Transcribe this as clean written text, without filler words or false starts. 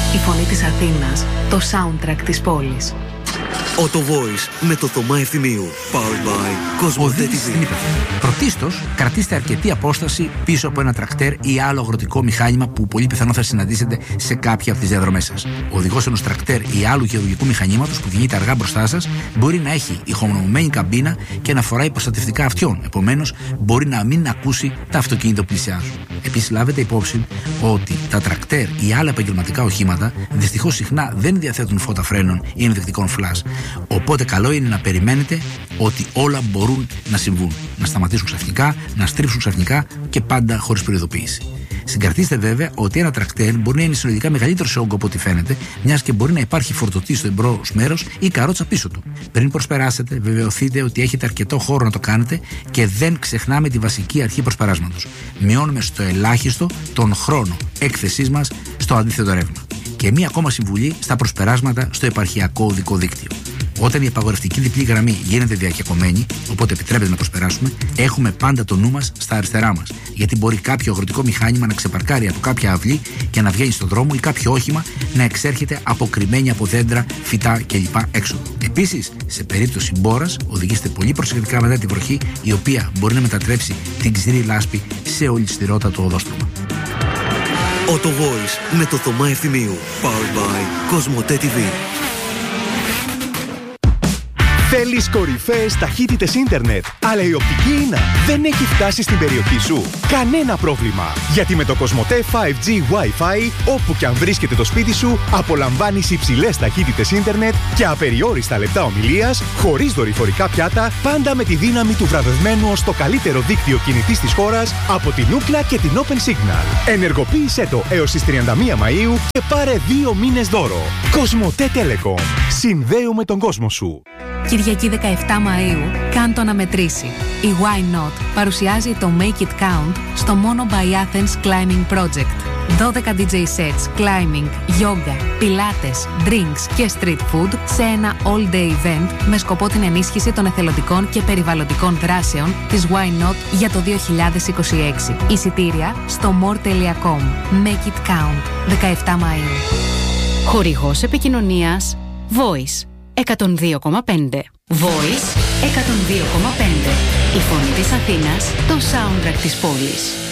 Η φωνή της Αθήνας, το soundtrack της πόλης. Auto Voice με το Θωμά Ευθυμίου. Powered by Κοσμοτέ TV. Πρωτίστως, κρατήστε αρκετή απόσταση πίσω από ένα τρακτέρ ή άλλο αγροτικό μηχάνημα που πολύ πιθανό θα συναντήσετε σε κάποια από τις διαδρομές σας. Ο οδηγός ενός τρακτέρ ή άλλου γεωργικού μηχανήματος που κινείται αργά μπροστά σας μπορεί να έχει ηχομονωμένη καμπίνα και να φοράει προστατευτικά αυτιών. Επομένως, μπορεί να μην ακούσει τα αυτοκίνητα που πλησιάζουν. Επίσης, λάβετε υπόψη ότι τα τρακτέρ ή άλλα επαγγελματικά οχήματα δυστυχώς συχνά δεν διαθέτουν φώτα φρένων ή ενδεικτικών φλας. Οπότε, καλό είναι να περιμένετε ότι όλα μπορούν να συμβούν. Να σταματήσουν ξαφνικά, να στρίψουν ξαφνικά και πάντα χωρίς προειδοποίηση. Συγκρατήστε βέβαια ότι ένα τρακτέρ μπορεί να είναι συνολικά μεγαλύτερο σε όγκο από ό,τι φαίνεται, μιας και μπορεί να υπάρχει φορτωτή στο εμπρός μέρος ή καρότσα πίσω του. Πριν προσπεράσετε, βεβαιωθείτε ότι έχετε αρκετό χώρο να το κάνετε και δεν ξεχνάμε τη βασική αρχή προσπεράσματος. Μειώνουμε στο ελάχιστο τον χρόνο έκθεσής μας στο αντίθετο ρεύμα. Και μία ακόμα συμβουλή στα προσπεράσματα στο επαρχιακό οδικό δίκτυο. Όταν η απαγορευτική διπλή γραμμή γίνεται διακεκομένη, οπότε επιτρέπεται να προσπεράσουμε, έχουμε πάντα το νου μας στα αριστερά μας. Γιατί μπορεί κάποιο αγροτικό μηχάνημα να ξεπαρκάρει από κάποια αυλή και να βγαίνει στον δρόμο ή κάποιο όχημα να εξέρχεται αποκρυμμένη από δέντρα, φυτά κλπ. Έξω. Επίσης, σε περίπτωση μπόρας, οδηγήστε πολύ προσεκτικά μετά τη βροχή, η οποία μπορεί να μετατρέψει την ξηρή λάσπη σε ολισθηρότατο οδόστρωμα. Auto Voice με το Θωμά Ευθυμίου. Powered by Κοσμοτέ TV. Θέλεις κορυφαίες ταχύτητες ίντερνετ, αλλά η οπτική ίνα δεν έχει φτάσει στην περιοχή σου? Κανένα πρόβλημα, γιατί με το Κοσμοτέ 5G Wi-Fi, όπου και αν βρίσκεται το σπίτι σου, απολαμβάνεις υψηλές ταχύτητες ίντερνετ και απεριόριστα λεπτά ομιλίας, χωρίς δορυφορικά πιάτα, πάντα με τη δύναμη του βραβευμένου ως το καλύτερο δίκτυο κινητής της χώρας από την Ookla και την Open Signal. Ενεργοποίησέ το έως τις 31 Μαΐου και πάρε 2 μήνες δώρο. Κοσμοτέ Telecom. Συνδέουμε τον κόσμο σου. Κυριακή 17 Μαΐου, κάν' να μετρήσει. Η Why Not παρουσιάζει το Make It Count στο Mono by Athens Climbing Project. 12 DJ sets, climbing, yoga, pilates, drinks και street food σε ένα all-day event με σκοπό την ενίσχυση των εθελοντικών και περιβαλλοντικών δράσεων της Why Not για το 2026. Εισιτήρια στο more.com. Make It Count, 17 Μαΐου. Χορηγός επικοινωνίας Voice 102,5. Voice 102,5. Η φωνή της Αθήνας, το soundtrack της πόλης.